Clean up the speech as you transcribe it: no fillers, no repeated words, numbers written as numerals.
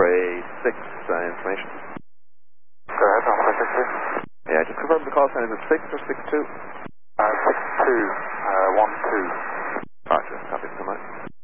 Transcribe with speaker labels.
Speaker 1: a 6 information.
Speaker 2: Go ahead, Alpha 62.
Speaker 1: Yeah, just confirm the call sign. Is it 6 or 62?
Speaker 2: 62, 12.
Speaker 1: Roger, copy so much.